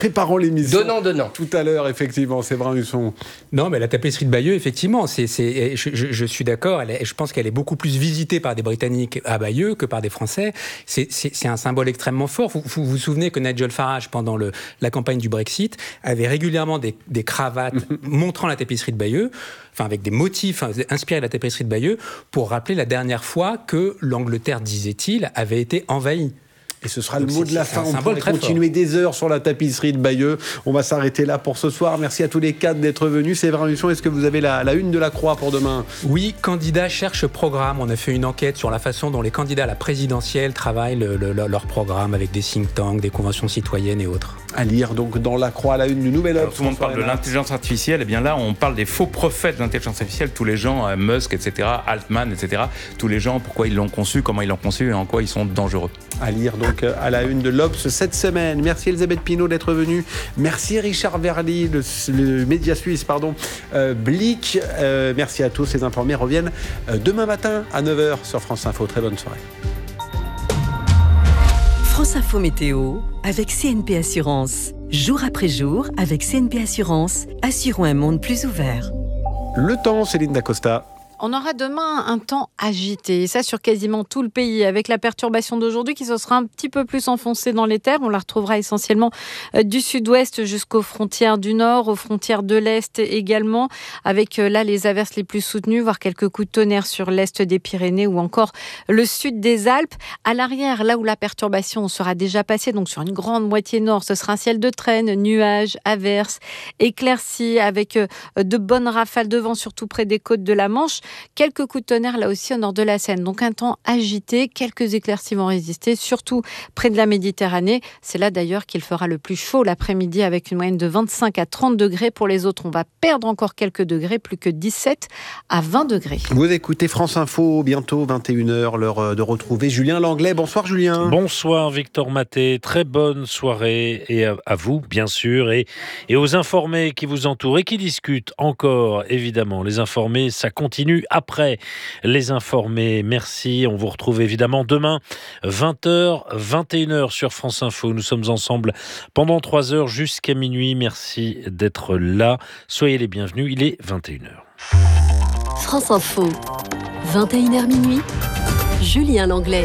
préparant l'émission. Donnant. Tout à l'heure, effectivement, Séverin Husson. Non, mais la tapisserie de Bayeux, effectivement, je suis d'accord, je pense qu'elle est beaucoup plus visitée par des Britanniques à Bayeux que par des Français. C'est un symbole extrêmement fort. Vous vous souvenez que Nigel Farage, pendant la campagne du Brexit, avait régulièrement des cravates montrant la tapisserie de Bayeux, enfin avec des motifs inspirés de la tapisserie de Bayeux, pour rappeler la dernière fois que l'Angleterre, disait-il, avait été envahie. Et ce sera le mot de la fin. On pourrait très continuer fort. des heures sur la tapisserie de Bayeux. On va s'arrêter là pour ce soir. Merci à tous les quatre d'être venus. Séverin Husson, est-ce que vous avez la une de la Croix pour demain ? Oui, candidats cherchent programme. On a fait une enquête sur la façon dont les candidats à la présidentielle travaillent leur programme avec des think tanks, des conventions citoyennes et autres. À lire donc dans la Croix, la une du Nouvel Obs. Tout le monde parle de l'intelligence artificielle. Et bien là, on parle des faux prophètes de l'intelligence artificielle. Tous les gens, Musk, etc., Altman, etc. Tous les gens, pourquoi ils l'ont conçu, comment ils l'ont conçu et en quoi ils sont dangereux. À lire donc à la une de l'Obs cette semaine. Merci Elisabeth Pinault d'être venue. Merci Richard Verly, le média suisse, Blick. Merci à tous. Les informés reviennent demain matin à 9h sur France Info. Très bonne soirée. France Info Météo avec CNP Assurance. Jour après jour, avec CNP Assurance, assurons un monde plus ouvert. Le temps, Céline Dacosta. On aura demain un temps agité, et ça sur quasiment tout le pays, avec la perturbation d'aujourd'hui qui se sera un petit peu plus enfoncée dans les terres. On la retrouvera essentiellement du sud-ouest jusqu'aux frontières du nord, aux frontières de l'est également, avec là les averses les plus soutenues, voire quelques coups de tonnerre sur l'est des Pyrénées ou encore le sud des Alpes. À l'arrière, là où la perturbation sera déjà passée, donc sur une grande moitié nord, ce sera un ciel de traîne, nuages, averses, éclaircies, avec de bonnes rafales de vent, surtout près des côtes de la Manche. Quelques coups de tonnerre là aussi au nord de la Seine. Donc un temps agité, quelques éclaircies vont résister, surtout près de la Méditerranée. C'est là d'ailleurs qu'il fera le plus chaud l'après-midi avec une moyenne de 25 à 30 degrés. Pour les autres, on va perdre encore quelques degrés, plus que 17 à 20 degrés. Vous écoutez France Info, bientôt 21h, l'heure de retrouver Julien Langlais. Bonsoir Julien. Bonsoir Victor Maté, très bonne soirée et à vous bien sûr et aux informés qui vous entourent et qui discutent encore évidemment. Les informés, ça continue après les informés. Merci, on vous retrouve évidemment demain 20h, 21h sur France Info. Nous sommes ensemble pendant 3 heures jusqu'à minuit. Merci d'être là. Soyez les bienvenus, il est 21h. France Info, 21h minuit, Julien Langlais.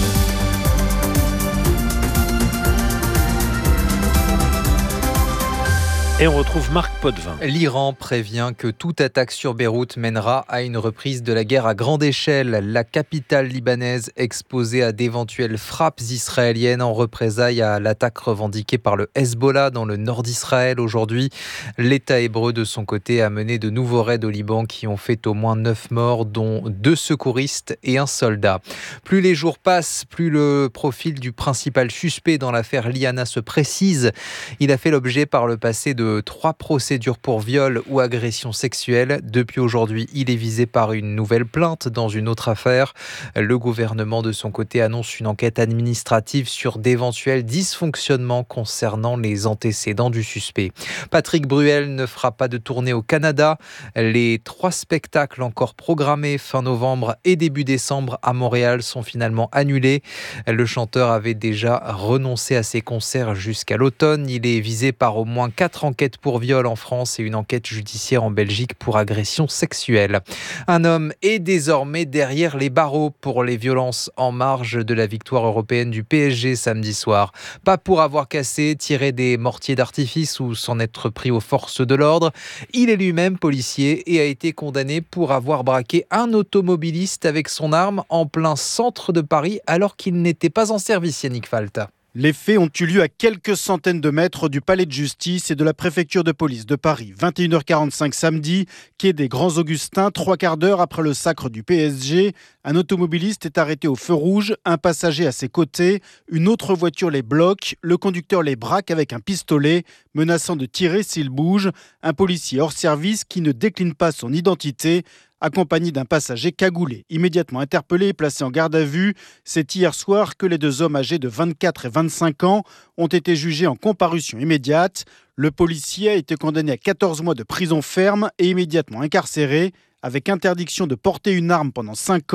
Et on retrouve Marc Potvin. L'Iran prévient que toute attaque sur Beyrouth mènera à une reprise de la guerre à grande échelle. La capitale libanaise exposée à d'éventuelles frappes israéliennes en représailles à l'attaque revendiquée par le Hezbollah dans le nord d'Israël aujourd'hui. L'État hébreu de son côté a mené de nouveaux raids au Liban qui ont fait au moins 9 morts, dont 2 secouristes et un soldat. Plus les jours passent, plus le profil du principal suspect dans l'affaire Liana se précise. Il a fait l'objet par le passé de 3 procédures pour viol ou agression sexuelle. Depuis aujourd'hui, il est visé par une nouvelle plainte dans une autre affaire. Le gouvernement, de son côté, annonce une enquête administrative sur d'éventuels dysfonctionnements concernant les antécédents du suspect. Patrick Bruel ne fera pas de tournée au Canada. Les 3 spectacles encore programmés fin novembre et début décembre à Montréal sont finalement annulés. Le chanteur avait déjà renoncé à ses concerts jusqu'à l'automne. Il est visé par au moins 4 enquêtes pour viol en France et une enquête judiciaire en Belgique pour agression sexuelle. Un homme est désormais derrière les barreaux pour les violences en marge de la victoire européenne du PSG samedi soir. Pas pour avoir cassé, tiré des mortiers d'artifice ou s'en être pris aux forces de l'ordre. Il est lui-même policier et a été condamné pour avoir braqué un automobiliste avec son arme en plein centre de Paris alors qu'il n'était pas en service, Yannick Falta. Les faits ont eu lieu à quelques centaines de mètres du palais de justice et de la préfecture de police de Paris. 21h45 samedi, quai des Grands Augustins, 3/4 d'heure après le sacre du PSG. Un automobiliste est arrêté au feu rouge, un passager à ses côtés, une autre voiture les bloque, le conducteur les braque avec un pistolet, menaçant de tirer s'il bouge. Un policier hors service qui ne décline pas son identité, accompagné d'un passager cagoulé. Immédiatement interpellé et placé en garde à vue, c'est hier soir que les 2 hommes âgés de 24 et 25 ans ont été jugés en comparution immédiate. Le policier a été condamné à 14 mois de prison ferme et immédiatement incarcéré, avec interdiction de porter une arme pendant 5 ans,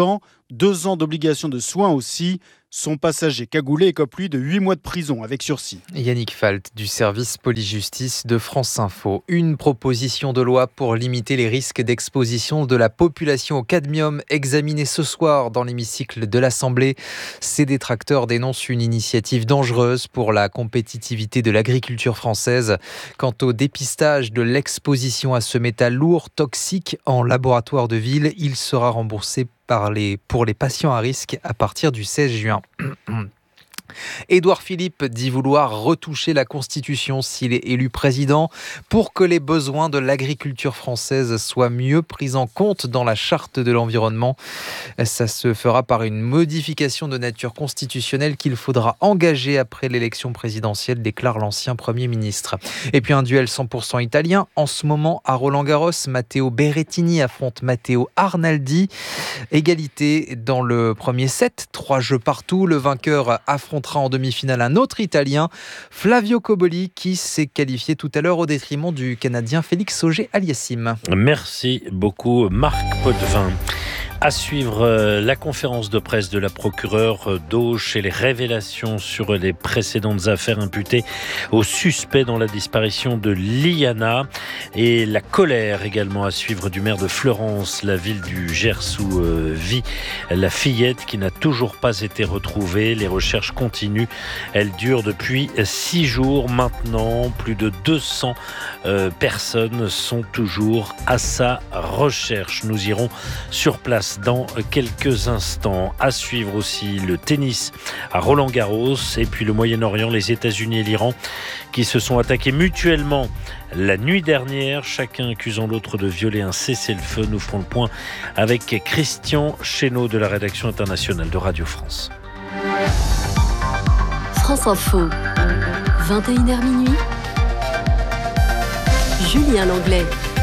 2 ans d'obligation de soins aussi. Son passager cagoulé écope lui de 8 mois de prison avec sursis. Yannick Falt du service police-justice de France Info. Une proposition de loi pour limiter les risques d'exposition de la population au cadmium examinée ce soir dans l'hémicycle de l'Assemblée. Ses détracteurs dénoncent une initiative dangereuse pour la compétitivité de l'agriculture française. Quant au dépistage de l'exposition à ce métal lourd, toxique en laboratoire de ville, il sera remboursé pour les patients à risque à partir du 16 juin. Édouard Philippe dit vouloir retoucher la Constitution s'il est élu président pour que les besoins de l'agriculture française soient mieux pris en compte dans la charte de l'environnement. Ça se fera par une modification de nature constitutionnelle qu'il faudra engager après l'élection présidentielle, déclare l'ancien Premier ministre. Et puis un duel 100% italien. En ce moment, à Roland-Garros, Matteo Berrettini affronte Matteo Arnaldi. Égalité dans le premier set, 3 jeux partout. Le vainqueur affrontera en demi-finale un autre Italien, Flavio Cobolli, qui s'est qualifié tout à l'heure au détriment du Canadien Félix Auger-Aliassime. Merci beaucoup Marc Potvin. À suivre la conférence de presse de la procureure d'Auch et les révélations sur les précédentes affaires imputées aux suspects dans la disparition de Liana et la colère également à suivre du maire de Fleurance, la ville du Gers où vit la fillette qui n'a toujours pas été retrouvée. Les recherches continuent, elles durent depuis 6 jours maintenant. Plus de 200 personnes sont toujours à sa recherche. Nous irons sur place dans quelques instants. À suivre aussi le tennis à Roland-Garros et puis le Moyen-Orient, les États-Unis et l'Iran qui se sont attaqués mutuellement la nuit dernière, chacun accusant l'autre de violer un cessez-le-feu. Nous ferons le point avec Christian Chesneau de la rédaction internationale de Radio France. France Info, 21h minuit. Julien Langlais.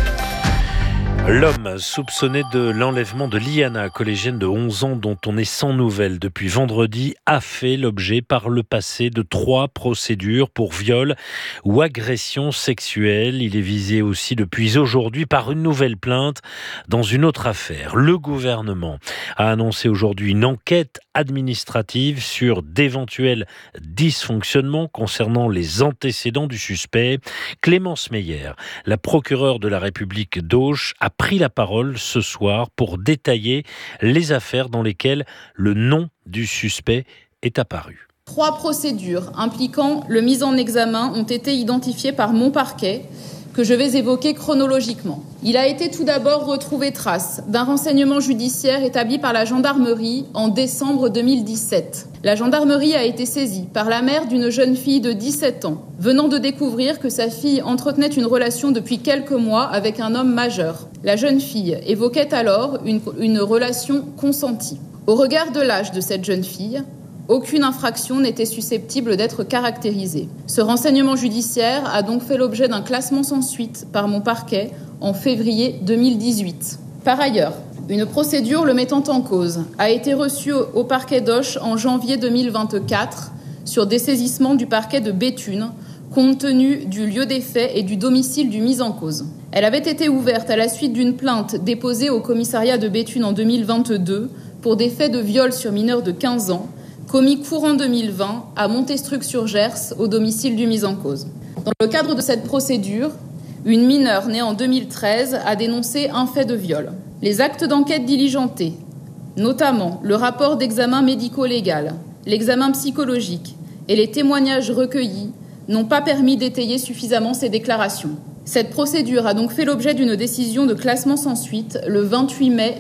L'homme soupçonné de l'enlèvement de Liana, collégienne de 11 ans dont on est sans nouvelles depuis vendredi, a fait l'objet par le passé de 3 procédures pour viol ou agression sexuelle. Il est visé aussi depuis aujourd'hui par une nouvelle plainte dans une autre affaire. Le gouvernement a annoncé aujourd'hui une enquête administrative sur d'éventuels dysfonctionnements concernant les antécédents du suspect. Clémence Meyer, la procureure de la République d'Auch, a pris la parole ce soir pour détailler les affaires dans lesquelles le nom du suspect est apparu. 3 procédures impliquant le mis en examen ont été identifiées par mon parquet, que je vais évoquer chronologiquement. Il a été tout d'abord retrouvé trace d'un renseignement judiciaire établi par la gendarmerie en décembre 2017. La gendarmerie a été saisie par la mère d'une jeune fille de 17 ans, venant de découvrir que sa fille entretenait une relation depuis quelques mois avec un homme majeur. La jeune fille évoquait alors une relation consentie. Au regard de l'âge de cette jeune fille, aucune infraction n'était susceptible d'être caractérisée. Ce renseignement judiciaire a donc fait l'objet d'un classement sans suite par mon parquet en février 2018. Par ailleurs, une procédure le mettant en cause a été reçue au parquet d'Auch en janvier 2024 sur dessaisissement du parquet de Béthune, compte tenu du lieu des faits et du domicile du mis en cause. Elle avait été ouverte à la suite d'une plainte déposée au commissariat de Béthune en 2022 pour des faits de viol sur mineurs de 15 ans, commis courant 2020 à Montestruc-sur-Gers, au domicile du mis en cause. Dans le cadre de cette procédure, une mineure née en 2013 a dénoncé un fait de viol. Les actes d'enquête diligentés, notamment le rapport d'examen médico-légal, l'examen psychologique et les témoignages recueillis, n'ont pas permis d'étayer suffisamment ces déclarations. Cette procédure a donc fait l'objet d'une décision de classement sans suite le 28 mai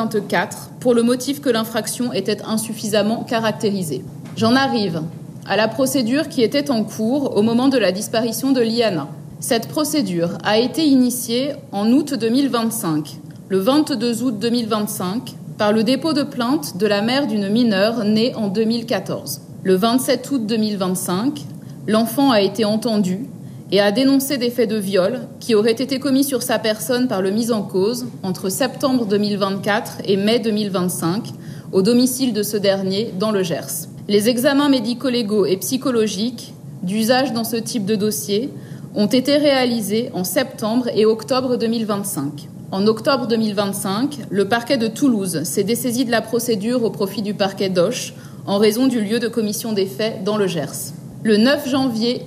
2024 pour le motif que l'infraction était insuffisamment caractérisée. J'en arrive à la procédure qui était en cours au moment de la disparition de Liana. Cette procédure a été initiée en août 2025, le 22 août 2025, par le dépôt de plainte de la mère d'une mineure née en 2014. Le 27 août 2025, l'enfant a été entendu et a dénoncé des faits de viol qui auraient été commis sur sa personne par le mis en cause entre septembre 2024 et mai 2025 au domicile de ce dernier dans le Gers. Les examens médico-légaux et psychologiques d'usage dans ce type de dossier ont été réalisés en septembre et octobre 2025. En octobre 2025, le parquet de Toulouse s'est dessaisi de la procédure au profit du parquet d'Auch en raison du lieu de commission des faits dans le Gers. Le 9 janvier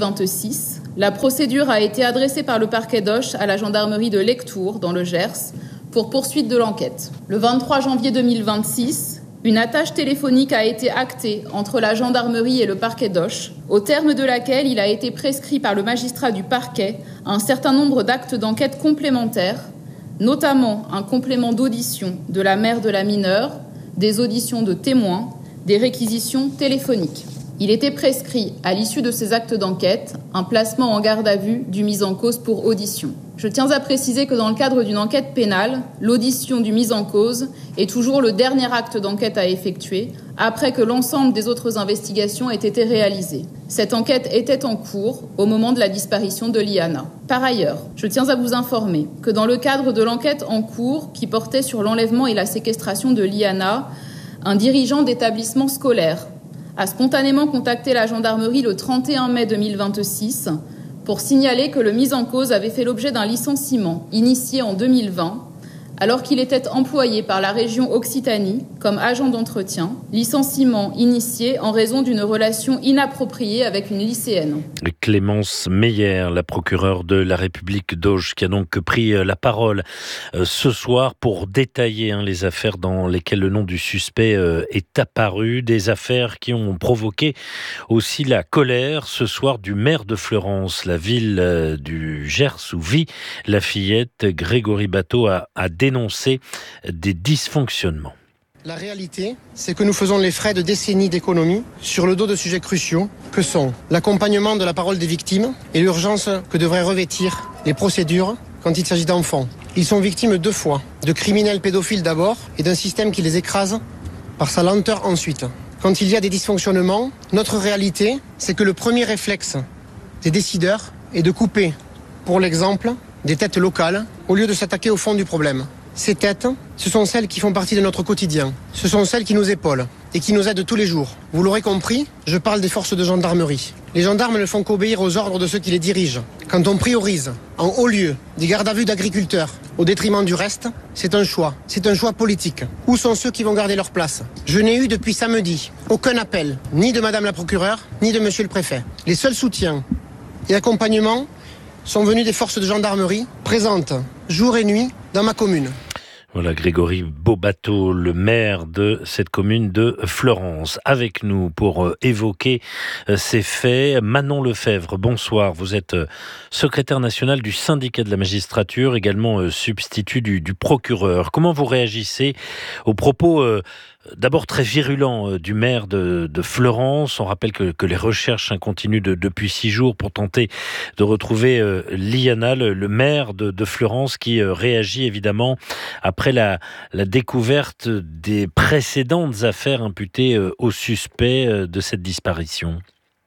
2026, la procédure a été adressée par le parquet d'Auch à la gendarmerie de Lectoure dans le Gers pour poursuite de l'enquête. Le 23 janvier 2026, une attache téléphonique a été actée entre la gendarmerie et le parquet d'Auch, au terme de laquelle il a été prescrit par le magistrat du parquet un certain nombre d'actes d'enquête complémentaires, notamment un complément d'audition de la mère de la mineure, des auditions de témoins, des réquisitions téléphoniques. Il était prescrit, à l'issue de ces actes d'enquête, un placement en garde à vue du mis en cause pour audition. Je tiens à préciser que dans le cadre d'une enquête pénale, l'audition du mis en cause est toujours le dernier acte d'enquête à effectuer, après que l'ensemble des autres investigations aient été réalisées. Cette enquête était en cours au moment de la disparition de Liana. Par ailleurs, je tiens à vous informer que dans le cadre de l'enquête en cours qui portait sur l'enlèvement et la séquestration de Liana, un dirigeant d'établissement scolaire a spontanément contacté la gendarmerie le 31 mai 2026 pour signaler que le mis en cause avait fait l'objet d'un licenciement initié en 2020 alors qu'il était employé par la région Occitanie comme agent d'entretien, licenciement initié en raison d'une relation inappropriée avec une lycéenne. Clémence Meyer, la procureure de la République d'Auch, qui a donc pris la parole ce soir pour détailler les affaires dans lesquelles le nom du suspect est apparu, des affaires qui ont provoqué aussi la colère ce soir du maire de Fleurance, la ville du Gers où vit la fillette. Grégory Bateau a dénoncer des dysfonctionnements. La réalité, c'est que nous faisons les frais de décennies d'économie sur le dos de sujets cruciaux que sont l'accompagnement de la parole des victimes et l'urgence que devraient revêtir les procédures quand il s'agit d'enfants. Ils sont victimes 2 fois, de criminels pédophiles d'abord et d'un système qui les écrase par sa lenteur ensuite. Quand il y a des dysfonctionnements, notre réalité, c'est que le premier réflexe des décideurs est de couper, pour l'exemple, des têtes locales, au lieu de s'attaquer au fond du problème. Ces têtes, ce sont celles qui font partie de notre quotidien. Ce sont celles qui nous épaulent et qui nous aident tous les jours. Vous l'aurez compris, je parle des forces de gendarmerie. Les gendarmes ne font qu'obéir aux ordres de ceux qui les dirigent. Quand on priorise, en haut lieu, des gardes à vue d'agriculteurs, au détriment du reste, c'est un choix. C'est un choix politique. Où sont ceux qui vont garder leur place ? Je n'ai eu depuis samedi aucun appel, ni de Madame la procureure, ni de Monsieur le préfet. Les seuls soutiens et accompagnements sont venus des forces de gendarmerie présentes jour et nuit dans ma commune. Voilà Grégory Beaubateau, le maire de cette commune de Fleurance, avec nous pour évoquer ces faits. Manon Lefebvre, bonsoir. Vous êtes secrétaire nationale du syndicat de la magistrature, également substitut du procureur. Comment vous réagissez aux propos d'abord très virulent du maire de Fleurance? On rappelle que les recherches continuent depuis 6 jours pour tenter de retrouver Liana, le maire de Fleurance, qui réagit évidemment après la découverte des précédentes affaires imputées aux suspects de cette disparition.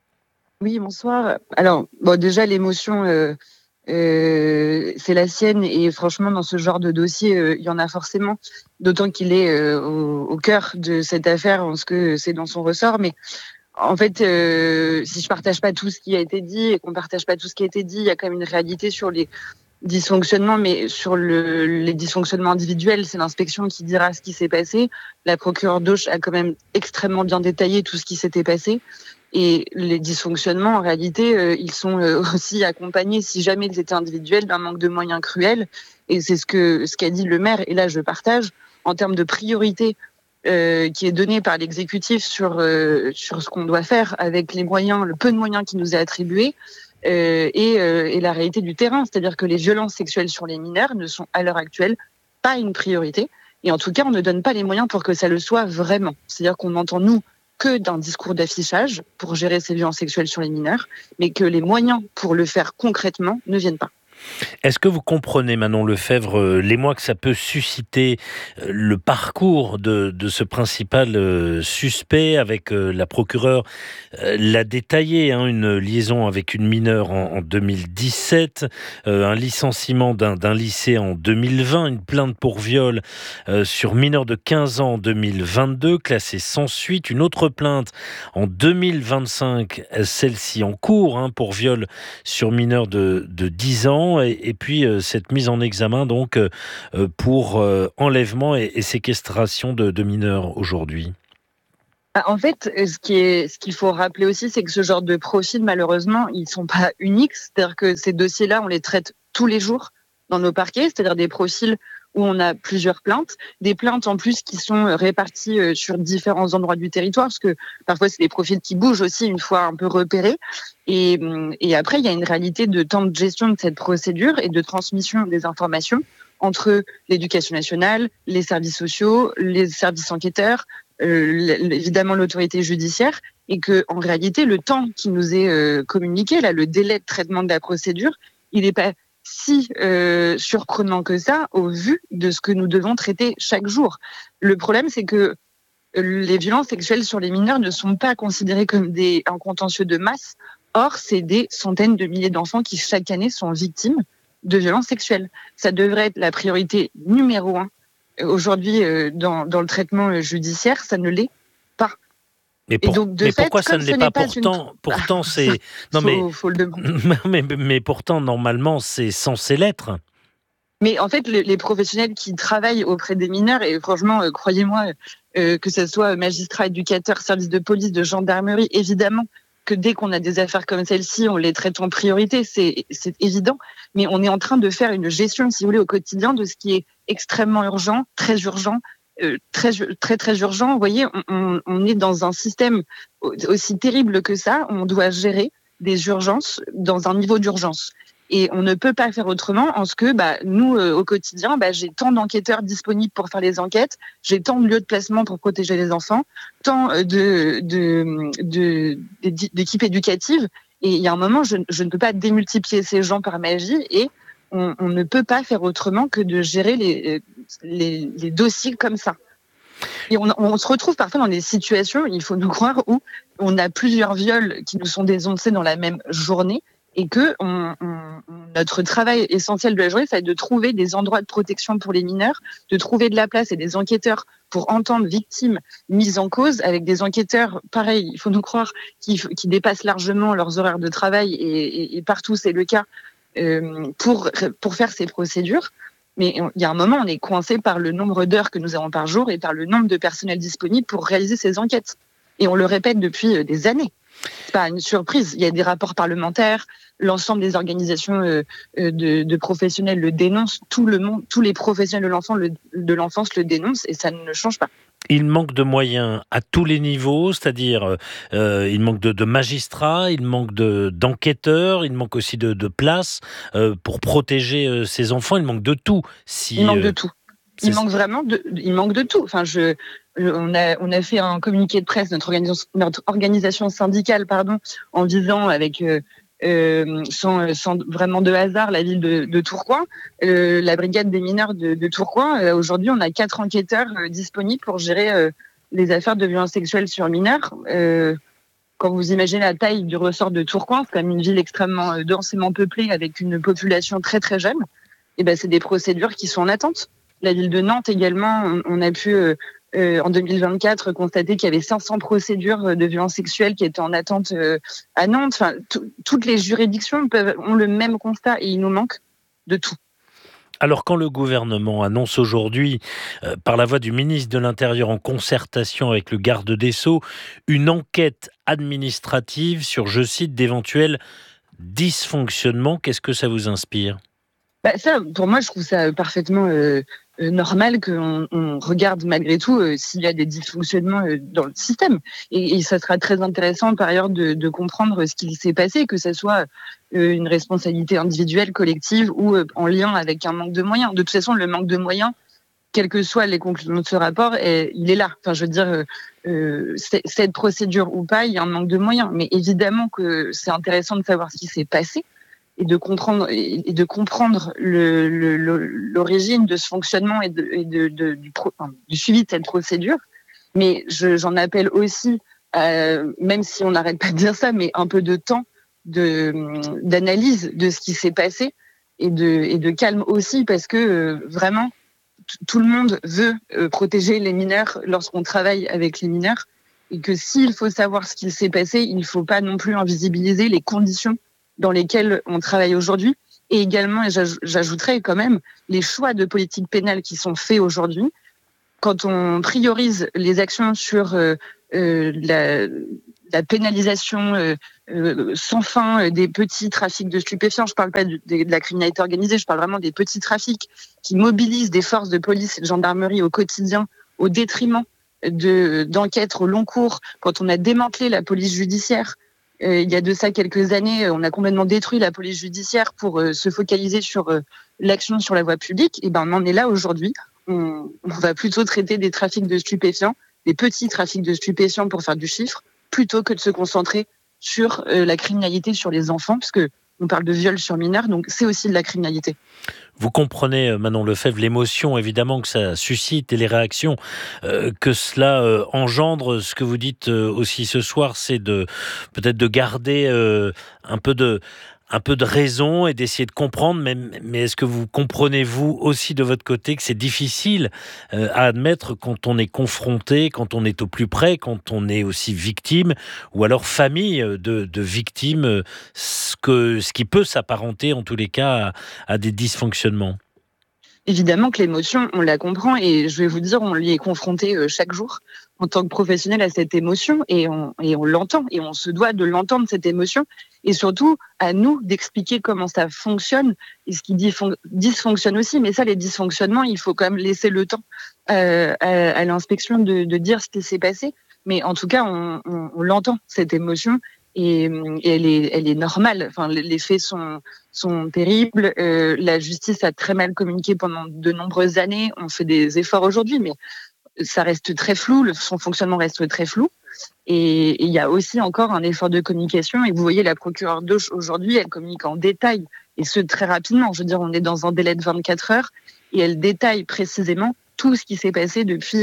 Oui, bonsoir. Alors, déjà, l'émotion, c'est la sienne, et franchement, dans ce genre de dossier, il y en a forcément, d'autant qu'il est au cœur de cette affaire, parce que c'est dans son ressort. Mais en fait, si je partage pas tout ce qui a été dit et qu'on partage pas tout ce qui a été dit, il y a quand même une réalité sur les dysfonctionnements, mais sur les dysfonctionnements individuels, c'est l'inspection qui dira ce qui s'est passé. La procureure d'Auch a quand même extrêmement bien détaillé tout ce qui s'était passé. Et les dysfonctionnements, en réalité, ils sont aussi accompagnés, si jamais ils étaient individuels, d'un manque de moyens cruel. Et c'est ce qu'a dit le maire, et là je partage, en termes de priorité qui est donnée par l'exécutif sur ce qu'on doit faire avec les moyens, le peu de moyens qui nous est attribué, et la réalité du terrain. C'est-à-dire que les violences sexuelles sur les mineurs ne sont à l'heure actuelle pas une priorité. Et en tout cas, on ne donne pas les moyens pour que ça le soit vraiment. C'est-à-dire qu'on entend, nous, que d'un discours d'affichage pour gérer ces violences sexuelles sur les mineurs, mais que les moyens pour le faire concrètement ne viennent pas. Est-ce que vous comprenez, Manon Lefebvre, l'émoi que ça peut susciter, le parcours de ce principal suspect avec la procureure l'a détaillé, une liaison avec une mineure en 2017, un licenciement d'un lycée en 2020, une plainte pour viol sur mineur de 15 ans en 2022, classée sans suite, une autre plainte en 2025, celle-ci en cours, pour viol sur mineur de 10 ans. temps, et puis cette mise en examen donc pour enlèvement et séquestration de mineurs aujourd'hui. En fait, ce qu'il faut rappeler aussi, c'est que ce genre de profils, malheureusement, ils sont pas uniques. C'est-à-dire que ces dossiers-là, on les traite tous les jours dans nos parquets, c'est-à-dire des profils où on a plusieurs plaintes, des plaintes en plus qui sont réparties sur différents endroits du territoire, parce que parfois c'est des profils qui bougent aussi une fois un peu repérés. Et après, il y a une réalité de temps de gestion de cette procédure et de transmission des informations entre l'éducation nationale, les services sociaux, les services enquêteurs, évidemment l'autorité judiciaire, et que en réalité le temps qui nous est communiqué, là, le délai de traitement de la procédure, il n'est pas si surprenant que ça au vu de ce que nous devons traiter chaque jour. Le problème, c'est que les violences sexuelles sur les mineurs ne sont pas considérées comme un contentieux de masse. Or, c'est des centaines de milliers d'enfants qui chaque année sont victimes de violences sexuelles. Ça devrait être la priorité numéro 1. Aujourd'hui, dans le traitement judiciaire, ça ne l'est pas. Mais pourquoi ça ne l'est pas pourtant c'est non faut le demander. mais pourtant normalement c'est censé l'être. Mais en fait, les professionnels qui travaillent auprès des mineurs, et franchement, croyez-moi, que ce soit magistrats, éducateurs, services de police, de gendarmerie, évidemment que dès qu'on a des affaires comme celle-ci, on les traite en priorité, c'est évident. Mais on est en train de faire une gestion, si vous voulez, au quotidien de ce qui est extrêmement urgent, très urgent, très urgent. Vous voyez, on est dans un système aussi terrible que ça. On doit gérer des urgences dans un niveau d'urgence. Et on ne peut pas faire autrement en ce que nous, au quotidien, j'ai tant d'enquêteurs disponibles pour faire les enquêtes, j'ai tant de lieux de placement pour protéger les enfants, tant d'équipes éducatives. Et il y a un moment, je ne peux pas démultiplier ces gens par magie, et on ne peut pas faire autrement que de gérer les dossiers comme ça. Et on se retrouve parfois dans des situations, il faut nous croire, où on a plusieurs viols qui nous sont dénoncés dans la même journée, et que notre travail essentiel de la journée, ça va être de trouver des endroits de protection pour les mineurs, de trouver de la place et des enquêteurs pour entendre victimes mises en cause, avec des enquêteurs, pareil, il faut nous croire, qui dépassent largement leurs horaires de travail, et partout c'est le cas, pour faire ces procédures. Mais il y a un moment, on est coincé par le nombre d'heures que nous avons par jour et par le nombre de personnels disponibles pour réaliser ces enquêtes. Et on le répète depuis des années. C'est pas une surprise. Il y a des rapports parlementaires, l'ensemble des organisations de professionnels le dénoncent, tout le monde, tous les professionnels de l'enfance le dénoncent, et ça ne change pas. Il manque de moyens à tous les niveaux, c'est-à-dire il manque de magistrats, il manque d'enquêteurs, il manque aussi de places pour protéger ces enfants, il manque de tout. Il manque de tout. Il manque vraiment il manque de tout. Enfin, on a fait un communiqué de presse, notre organisation syndicale, en visant avec sans vraiment de hasard la ville de Tourcoing, la brigade des mineurs de Tourcoing. Aujourd'hui, on a 4 enquêteurs disponibles pour gérer les affaires de violences sexuelles sur mineurs. Quand vous imaginez la taille du ressort de Tourcoing, c'est quand même une ville extrêmement densément peuplée avec une population très très jeune. Et c'est des procédures qui sont en attente. La ville de Nantes également, on a pu en 2024 constater qu'il y avait 500 procédures de violences sexuelles qui étaient en attente à Nantes. Enfin, toutes les juridictions ont le même constat, et il nous manque de tout. Alors quand le gouvernement annonce aujourd'hui, par la voix du ministre de l'Intérieur en concertation avec le garde des Sceaux, une enquête administrative sur, je cite, d'éventuels dysfonctionnements, qu'est-ce que ça vous inspire ? Ça, pour moi, je trouve ça parfaitement normal qu'on regarde malgré tout s'il y a des dysfonctionnements dans le système. Et ça sera très intéressant par ailleurs de comprendre ce qui s'est passé, que ce soit une responsabilité individuelle, collective, ou en lien avec un manque de moyens. De toute façon, le manque de moyens, quelles que soient les conclusions de ce rapport, il est là. Enfin, je veux dire, cette procédure ou pas, il y a un manque de moyens. Mais évidemment que c'est intéressant de savoir ce qui s'est passé, et de comprendre l'origine de ce fonctionnement et du suivi de cette procédure. Mais j'en appelle aussi, même si on n'arrête pas de dire ça, mais un peu de temps d'analyse de ce qui s'est passé, et de calme aussi, parce que vraiment tout le monde veut protéger les mineurs lorsqu'on travaille avec les mineurs, et que s'il faut savoir ce qui s'est passé, il ne faut pas non plus invisibiliser les conditions dans lesquelles on travaille aujourd'hui. Et également, et j'ajouterais quand même, les choix de politique pénale qui sont faits aujourd'hui. Quand on priorise les actions sur la pénalisation sans fin des petits trafics de stupéfiants, je ne parle pas de la criminalité organisée, je parle vraiment des petits trafics qui mobilisent des forces de police et de gendarmerie au quotidien au détriment d'enquêtes au long cours. Quand on a démantelé la police judiciaire, il y a de ça quelques années, on a complètement détruit la police judiciaire pour se focaliser sur l'action sur la voie publique. Et ben on en est là aujourd'hui. On va plutôt traiter des trafics de stupéfiants, des petits trafics de stupéfiants pour faire du chiffre, plutôt que de se concentrer sur la criminalité sur les enfants, parce que on parle de viol sur mineurs, donc c'est aussi de la criminalité. Vous comprenez, Manon Lefebvre, l'émotion évidemment que ça suscite et les réactions que cela engendre. Ce que vous dites aussi ce soir, c'est peut-être de garder un peu de raison et d'essayer de comprendre, mais est-ce que vous comprenez, vous aussi de votre côté, que c'est difficile à admettre quand on est confronté, quand on est au plus près, quand on est aussi victime, ou alors famille de victimes, ce qui peut s'apparenter en tous les cas à des dysfonctionnements? Évidemment que l'émotion, on la comprend, et je vais vous dire, on lui est confronté chaque jour en tant que professionnel à cette émotion, et on l'entend, et on se doit de l'entendre, cette émotion, et surtout à nous d'expliquer comment ça fonctionne et ce qui dysfonctionne aussi. Mais ça, les dysfonctionnements, il faut quand même laisser le temps à l'inspection de dire ce qui s'est passé. Mais en tout cas, on l'entend, cette émotion, et elle est normale. Enfin, les faits sont terribles. La justice a très mal communiqué pendant de nombreuses années. On fait des efforts aujourd'hui, mais ça reste très flou. Son fonctionnement reste très flou. Et il y a aussi encore un effort de communication. Et vous voyez, la procureure d'Auch, aujourd'hui, elle communique en détail, et ce, très rapidement. Je veux dire, on est dans un délai de 24 heures, et elle détaille précisément tout ce qui s'est passé depuis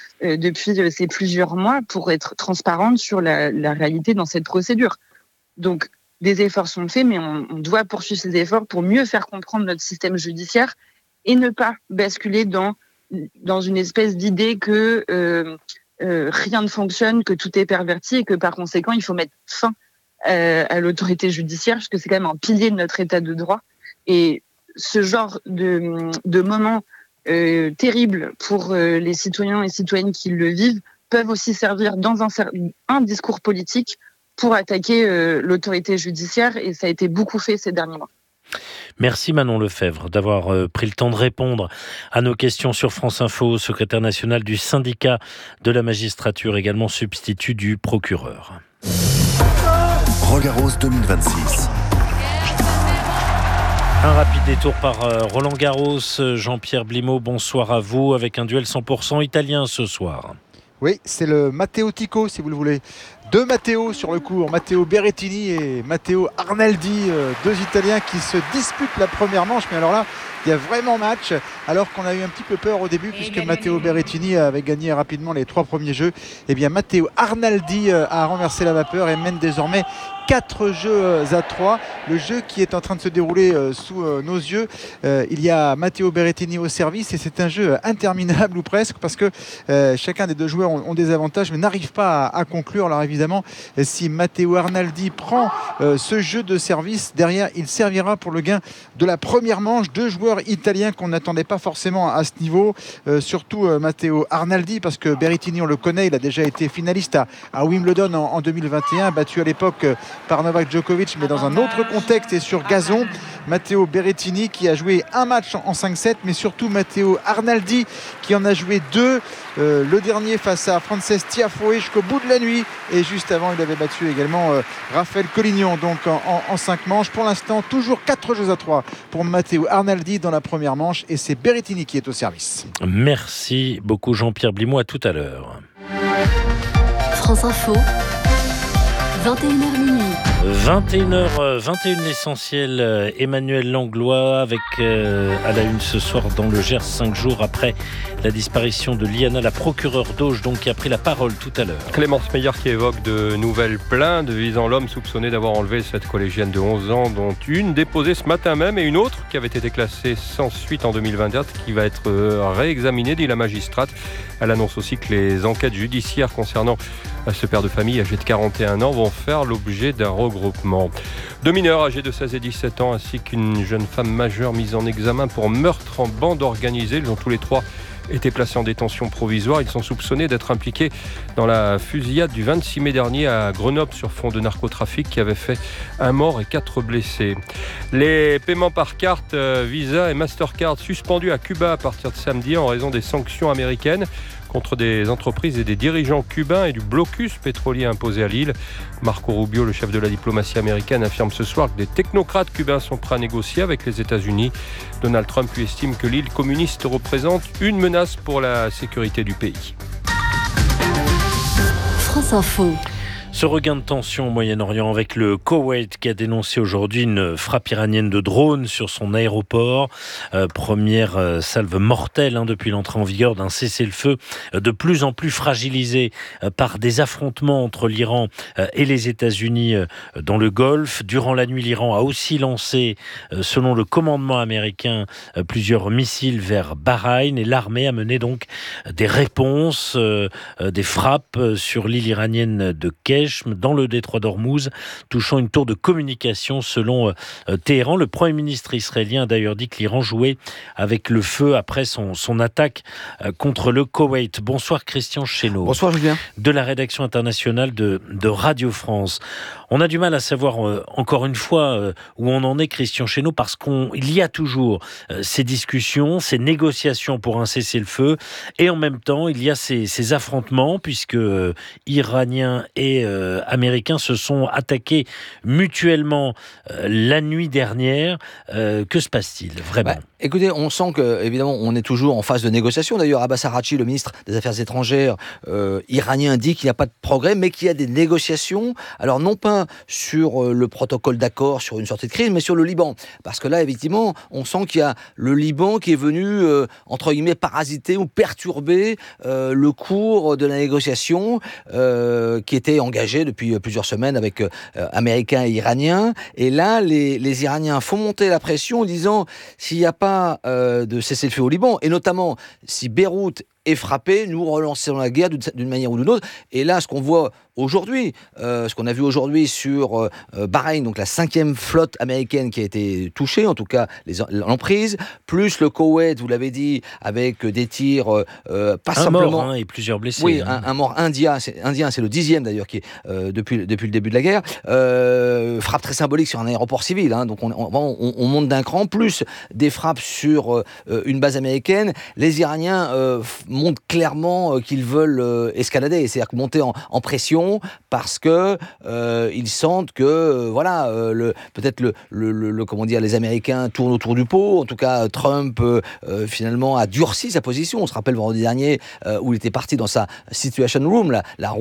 ces plusieurs mois pour être transparente sur la réalité dans cette procédure. Donc, des efforts sont faits, mais on doit poursuivre ces efforts pour mieux faire comprendre notre système judiciaire et ne pas basculer dans une espèce d'idée que rien ne fonctionne, que tout est perverti et que par conséquent, il faut mettre fin à l'autorité judiciaire, parce que c'est quand même un pilier de notre état de droit. Et ce genre de moments terribles pour les citoyens et citoyennes qui le vivent peuvent aussi servir dans un discours politique pour attaquer l'autorité judiciaire, et ça a été beaucoup fait ces derniers mois. Merci Manon Lefebvre d'avoir pris le temps de répondre à nos questions sur France Info, secrétaire nationale du syndicat de la magistrature, également substitut du procureur. Roland-Garros 2026. Un rapide détour par Roland Garros. Jean-Pierre Blimaud, bonsoir à vous, avec un duel 100% italien ce soir. Oui, c'est le Matteo Tico, si vous le voulez. Deux Matteo sur le court, Matteo Berrettini et Matteo Arnaldi, deux Italiens qui se disputent la première manche. Mais alors là, il y a vraiment match, alors qu'on a eu un petit peu peur au début, puisque Matteo Berrettini avait gagné rapidement les 3 premiers jeux. Eh bien, Matteo Arnaldi a renversé la vapeur et mène désormais 4 jeux à 3. Le jeu qui est en train de se dérouler sous nos yeux. Il y a Matteo Berrettini au service, et c'est un jeu interminable ou presque, parce que chacun des deux joueurs ont des avantages mais n'arrive pas à conclure. Alors évidemment, si Matteo Arnaldi prend ce jeu de service, derrière il servira pour le gain de la première manche. Deux joueurs italiens qu'on n'attendait pas forcément à ce niveau, surtout Matteo Arnaldi, parce que Berrettini, on le connaît, il a déjà été finaliste à Wimbledon en 2021, battu à l'époque par Novak Djokovic, mais dans un autre contexte et sur gazon. Matteo Berrettini qui a joué un match en 5-7, mais surtout Matteo Arnaldi qui en a joué 2, le dernier face à Frances Tiafoe jusqu'au bout de la nuit, et juste avant il avait battu également Raphaël Collignon, donc en 5 manches. Pour l'instant, toujours 4 jeux à 3 pour Matteo Arnaldi dans la première manche, et c'est Berrettini qui est au service. Merci beaucoup Jean-Pierre Blimaud, à tout à l'heure. France Info, 21h minuit. 21h21, l'essentiel. Emmanuel Langlois avec à la une ce soir dans le Gers, 5 jours après la disparition de Liana, la procureure d'Auch, donc, qui a pris la parole tout à l'heure. Clémence Meyer qui évoque de nouvelles plaintes visant l'homme soupçonné d'avoir enlevé cette collégienne de 11 ans, dont une déposée ce matin même et une autre qui avait été classé sans suite en 2024, qui va être réexaminé, dit la magistrate. Elle annonce aussi que les enquêtes judiciaires concernant ce père de famille âgé de 41 ans vont faire l'objet d'un regroupement. 2 mineurs âgés de 16 et 17 ans ainsi qu'une jeune femme majeure mise en examen pour meurtre en bande organisée. Ils ont tous les 3 été placés en détention provisoire. Ils sont soupçonnés d'être impliqués dans la fusillade du 26 mai dernier à Grenoble sur fond de narcotrafic qui avait fait 1 mort et 4 blessés. Les paiements par carte Visa et Mastercard suspendus à Cuba à partir de samedi en raison des sanctions américaines contre des entreprises et des dirigeants cubains et du blocus pétrolier imposé à l'île. Marco Rubio, le chef de la diplomatie américaine, affirme ce soir que des technocrates cubains sont prêts à négocier avec les États-Unis. Donald Trump lui estime que l'île communiste représente une menace pour la sécurité du pays. France Info. Ce regain de tension au Moyen-Orient avec le Koweït qui a dénoncé aujourd'hui une frappe iranienne de drone sur son aéroport. Première salve mortelle depuis l'entrée en vigueur d'un cessez-le-feu de plus en plus fragilisé par des affrontements entre l'Iran et les États-Unis dans le Golfe. Durant la nuit, l'Iran a aussi lancé, selon le commandement américain, plusieurs missiles vers Bahreïn et l'armée a mené donc des réponses, des frappes sur l'île iranienne de Kesh, dans le détroit d'Ormuz, touchant une tour de communication selon Téhéran. Le Premier ministre israélien a d'ailleurs dit que l'Iran jouait avec le feu après son attaque contre le Koweït. Bonsoir Christian Chesneau. Bonsoir Julien. De la rédaction internationale de Radio France. On a du mal à savoir encore une fois où on en est, Christian Chesneau, parce qu'il y a toujours ces discussions, ces négociations pour un cessez-le-feu, et en même temps il y a ces affrontements puisque Iraniens et Américains se sont attaqués mutuellement la nuit dernière. Que se passe-t-il vraiment ? Écoutez, on sent que évidemment on est toujours en phase de négociation. D'ailleurs, Abbas Araghchi, le ministre des Affaires étrangères iranien, dit qu'il n'y a pas de progrès, mais qu'il y a des négociations. Alors non pas sur le protocole d'accord sur une sortie de crise, mais sur le Liban. Parce que là, effectivement, on sent qu'il y a le Liban qui est venu, entre guillemets, parasiter ou perturber le cours de la négociation qui était engagée depuis plusieurs semaines avec Américains et Iraniens. Et là, les Iraniens font monter la pression en disant s'il n'y a pas de cessez-le-feu au Liban, et notamment si Beyrouth est frappé, nous relançons la guerre d'une manière ou d'une autre. Et là, ce qu'on voit aujourd'hui, ce qu'on a vu aujourd'hui sur Bahreïn, donc la 5e flotte américaine qui a été touchée, en tout cas l'emprise, plus le Koweït, vous l'avez dit, avec des tirs pas simplement... mort et plusieurs blessés. Oui, un mort indien, c'est le 10e d'ailleurs, qui est depuis le début de la guerre. Frappe très symbolique sur un aéroport civil, donc on monte d'un cran, plus des frappes sur une base américaine. Les Iraniens montrent clairement qu'ils veulent escalader, c'est-à-dire monter en pression, parce que ils sentent que peut-être comment dire, les Américains tournent autour du pot. En tout cas, Trump finalement a durci sa position. On se rappelle vendredi dernier où il était parti dans sa Situation Room,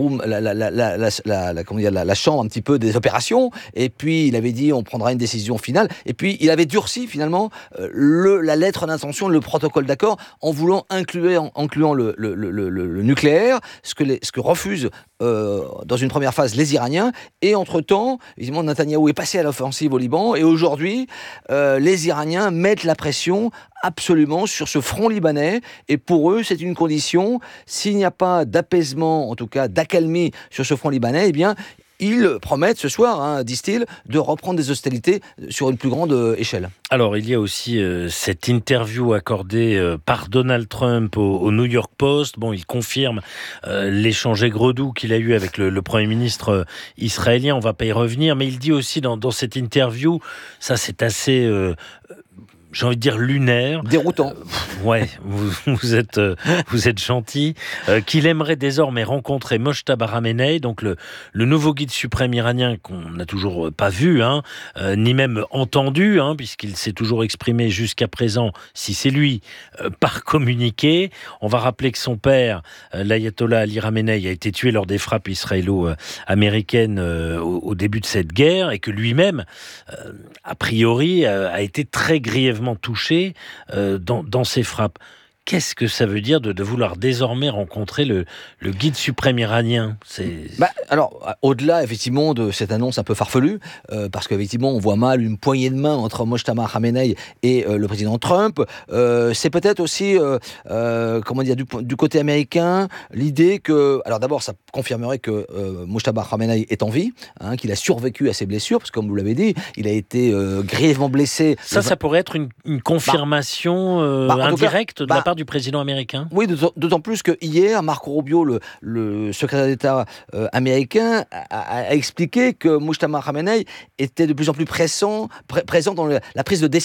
la chambre un petit peu des opérations. Et puis il avait dit on prendra une décision finale. Et puis il avait durci finalement la lettre d'intention, le protocole d'accord, en voulant incluant le nucléaire, ce que refusent dans une première phase les Iraniens. Et entre-temps, évidemment, Netanyahou est passé à l'offensive au Liban, et aujourd'hui, les Iraniens mettent la pression absolument sur ce front libanais, et pour eux, c'est une condition. S'il n'y a pas d'apaisement, en tout cas d'accalmie sur ce front libanais, eh bien, ils promettent ce soir, disent-ils, de reprendre des hostilités sur une plus grande échelle. Alors, il y a aussi cette interview accordée par Donald Trump au New York Post. Bon, il confirme l'échange aigre-doux qu'il a eu avec le Premier ministre israélien. On ne va pas y revenir, mais il dit aussi dans cette interview, ça c'est assez... j'ai envie de dire lunaire. Déroutant. Ouais, vous êtes gentil. Qu'il aimerait désormais rencontrer Mojtaba Khamenei, donc le nouveau guide suprême iranien qu'on n'a toujours pas vu, ni même entendu, puisqu'il s'est toujours exprimé jusqu'à présent, si c'est lui, par communiqué. On va rappeler que son père, l'ayatollah Ali Khamenei, a été tué lors des frappes israélo-américaines au début de cette guerre, et que lui-même, a priori, a été très grièvement touché dans ces frappes. Qu'est-ce que ça veut dire de vouloir désormais rencontrer le guide suprême iranien? Alors, au-delà effectivement de cette annonce un peu farfelue, parce qu'effectivement on voit mal une poignée de main entre Mojtaba Khamenei et le président Trump, c'est peut-être aussi, comment dire, du côté américain, l'idée que, alors d'abord ça confirmerait que Mojtaba Khamenei est en vie, qu'il a survécu à ses blessures, parce que comme vous l'avez dit, il a été grièvement blessé. Ça pourrait être une confirmation indirecte de la part du président américain? Oui, d'autant plus que hier, Marco Rubio, le secrétaire d'État américain, a expliqué que Mojtaba Khamenei était de plus en plus présent dans la prise de décision